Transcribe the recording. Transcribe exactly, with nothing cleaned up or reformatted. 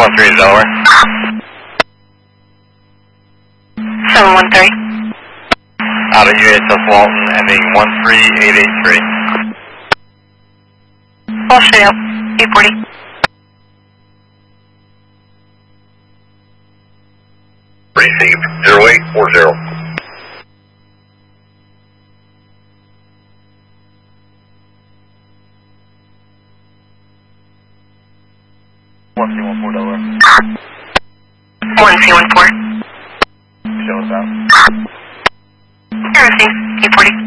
one three Delaware. seven one three. Out of U H S Walton, ending one three eight eight three. Full show, eight forty. Received, zero eight four zero. one C one four Delaware. one C one four. Show us out. Everything, eight forty.